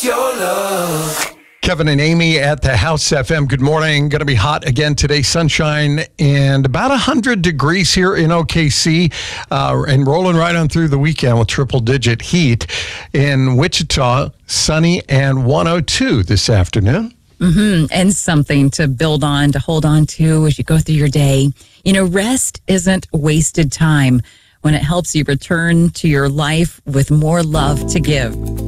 Your love. Kevin and Amy at the House FM. Good morning. Going to be hot again today. Sunshine and about 100 degrees here in OKC, and rolling right on through the weekend with triple-digit heat. In Wichita, sunny and 102 this afternoon. And something to build on, to hold on to as you go through your day. You know, rest isn't wasted time when it helps you return to your life with more love to give.